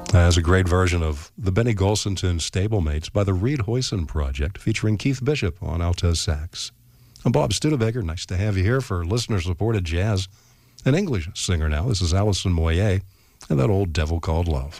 That's a great version of the Benny Golson tune Stablemates by the Reed Hoyson Project, featuring Keith Bishop on alto sax. I'm Bob Studebaker. Nice to have you here for listener-supported jazz. An English singer now. This is Alison Moyet and that old devil called love.